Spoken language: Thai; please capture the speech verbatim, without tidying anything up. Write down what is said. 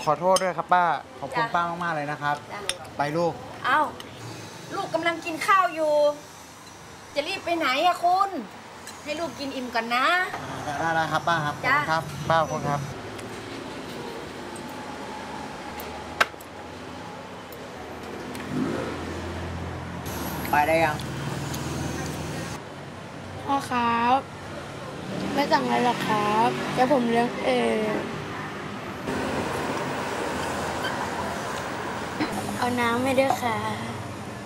อโทษด้วยครับป้าขอบคุณป้ามากๆเลยนะครับไปลูกเอ้าลูกกำลังกินข้าวอยู่จะรีบไปไหนอะคุณให้ลูกกินอิ่มก่อนนะได้ได้ครับป้าครับขอบคุณครับป้าขอบคุณครับไปได้ยังพ่อครับไม่สั่งอะไรหรอกครับเดี๋ยวผมเลี้ยงเองเอาน้ำไม่ด้วยค่ะ